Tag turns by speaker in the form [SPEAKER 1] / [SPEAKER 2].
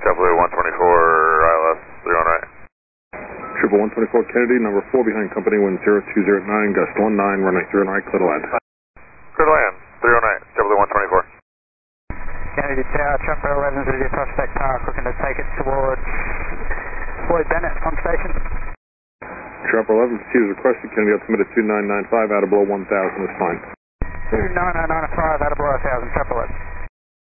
[SPEAKER 1] ILS 309.
[SPEAKER 2] Triple 124 Kennedy, number 4 behind company, wind 0209, gust 19, runway 309, clear to land.
[SPEAKER 1] Clear to land, 309, Triple 124.
[SPEAKER 3] Kennedy Tower, Chopper 11 Zulu Prospect Park, looking to take it towards Floyd Bennett on station.
[SPEAKER 2] Chopper 11, proceed as requested, Kennedy altimeter 2995, out of below 1000 is fine.
[SPEAKER 3] 2995, out of below 1000, Chopper